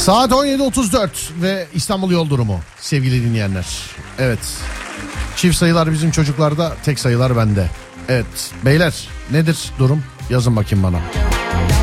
Saat 17.34 ve İstanbul yol durumu sevgili dinleyenler. Evet, çift sayılar bizim çocuklarda, tek sayılar bende. Evet beyler, nedir durum? Yazın bakayım bana.